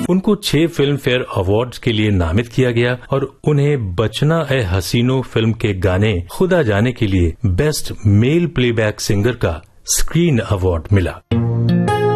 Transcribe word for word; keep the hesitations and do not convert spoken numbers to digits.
उनको छह film fair awards के लिए नामित किया गया और उन्हें बचना ए हसीनो फिल्म के गाने खुदा जाने के लिए बेस्ट मेल प्लेबैक सिंगर का स्क्रीन अवार्ड मिला।